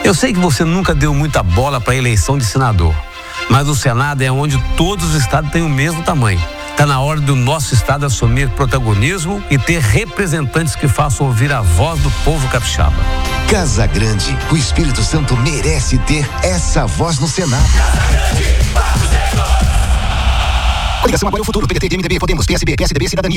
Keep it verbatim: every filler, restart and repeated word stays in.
Eu sei que você nunca deu muita bola para a eleição de senador, mas o Senado é onde todos os estados têm o mesmo tamanho. Está na hora do nosso estado assumir protagonismo e ter representantes que façam ouvir a voz do povo capixaba. Casa Grande, o Espírito Santo merece ter essa voz no Senado. Coligação Apoio ao Futuro, P D T, M D B, Podemos, P S B, P S D B, Cidadania.